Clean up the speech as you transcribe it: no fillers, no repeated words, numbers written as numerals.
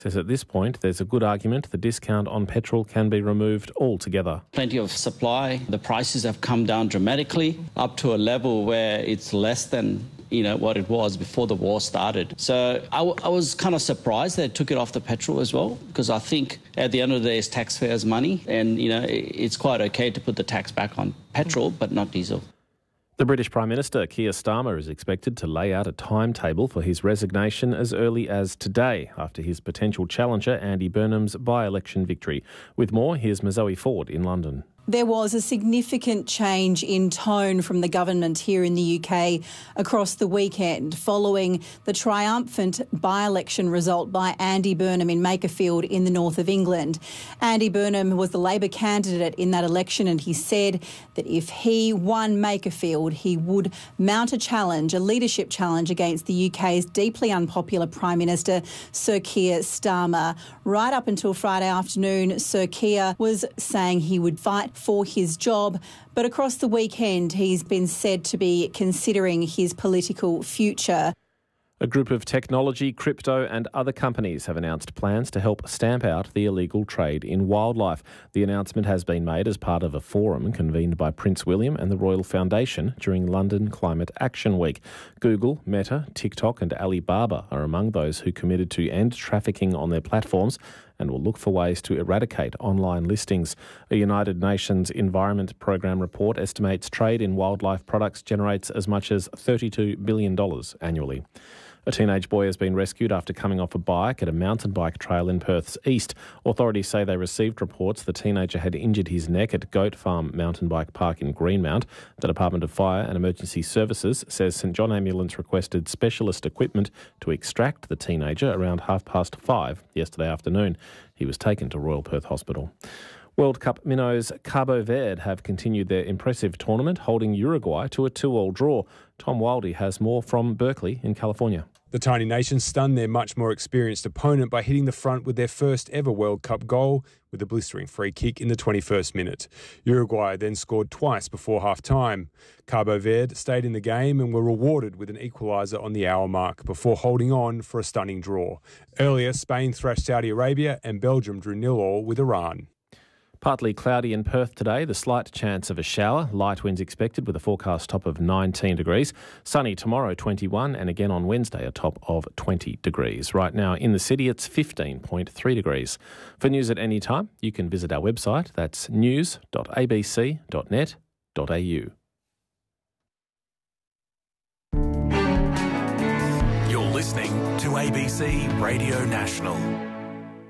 Says at this point there's a good argument the discount on petrol can be removed altogether. Plenty of supply. The prices have come down dramatically up to a level where it's less than what it was before the war started. So I was kind of surprised they took it off the petrol as well, because I think at the end of the day it's taxpayers' money, and it's quite okay to put the tax back on petrol but not diesel. The British Prime Minister, Keir Starmer, is expected to lay out a timetable for his resignation as early as today after his potential challenger, Andy Burnham's by-election victory. With more, here's Mazoe Ford in London. There was a significant change in tone from the government here in the UK across the weekend following the triumphant by-election result by Andy Burnham in Makerfield in the north of England. Andy Burnham was the Labor candidate in that election, and he said that if he won Makerfield, he would mount a leadership challenge against the UK's deeply unpopular Prime Minister, Sir Keir Starmer. Right up until Friday afternoon, Sir Keir was saying he would fight for his job, but across the weekend he's been said to be considering his political future. A group of technology, crypto and other companies have announced plans to help stamp out the illegal trade in wildlife. The announcement has been made as part of a forum convened by Prince William and the Royal Foundation during London Climate Action Week. Google, Meta, TikTok and Alibaba are among those who committed to end trafficking on their platforms and will look for ways to eradicate online listings. A United Nations Environment Programme report estimates trade in wildlife products generates as much as $32 billion annually. A teenage boy has been rescued after coming off a bike at a mountain bike trail in Perth's east. Authorities say they received reports the teenager had injured his neck at Goat Farm Mountain Bike Park in Greenmount. The Department of Fire and Emergency Services says St John Ambulance requested specialist equipment to extract the teenager around 5:30 yesterday afternoon. He was taken to Royal Perth Hospital. World Cup minnows Cabo Verde have continued their impressive tournament, holding Uruguay to a 2-2 draw. Tom Wildey has more from Berkeley in California. The tiny nation stunned their much more experienced opponent by hitting the front with their first ever World Cup goal with a blistering free kick in the 21st minute. Uruguay then scored twice before half-time. Cabo Verde stayed in the game and were rewarded with an equaliser on the hour mark before holding on for a stunning draw. Earlier, Spain thrashed Saudi Arabia and Belgium drew 0-0 with Iran. Partly cloudy in Perth today, the slight chance of a shower. Light winds expected with a forecast top of 19 degrees. Sunny tomorrow, 21, and again on Wednesday, a top of 20 degrees. Right now in the city, it's 15.3 degrees. For news at any time, you can visit our website. That's news.abc.net.au. You're listening to ABC Radio National.